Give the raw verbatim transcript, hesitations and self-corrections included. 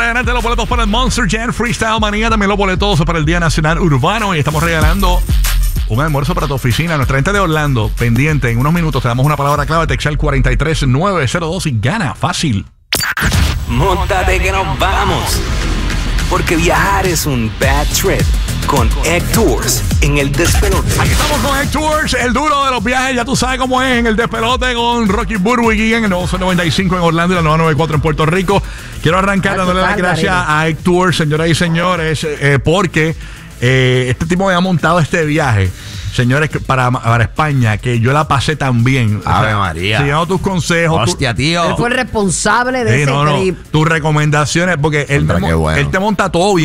para ganarte los boletos para el Monster Jam Freestyle Manía. También los boletos para el Día Nacional Urbano. Y estamos regalando un almuerzo para tu oficina. Nuestra gente de Orlando, pendiente. En unos minutos te damos una palabra clave. Texta al cuatro tres nueve cero dos y gana. Fácil. Móntate que nos vamos. Porque viajar es un bad trip. Con Egg Tours en el despelote. Aquí estamos con Egg Tours, el duro de los viajes. Ya tú sabes cómo es en el despelote con Rocky Burwig en el nuevo noventa y cinco en Orlando y la nueva noventa y cuatro en Puerto Rico. Quiero arrancar dándole las gracias a Egg Tours, señoras y señores, eh, porque eh, este tipo me ha montado este viaje, señores, para, para España, que yo la pasé tan bien. Ave o sea, María. Siguiendo tus consejos. Hostia, tu, tío. Él fue el responsable de sí, ese no, no, trip. Tus recomendaciones, porque él Contra, te, qué bueno. él te monta todo bien.